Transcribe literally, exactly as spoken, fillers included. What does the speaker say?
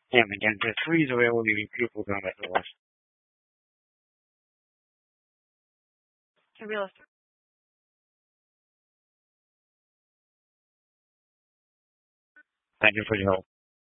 Yeah, mediante three dovevano di più programmi attuali. Real estate. Thank you for your help.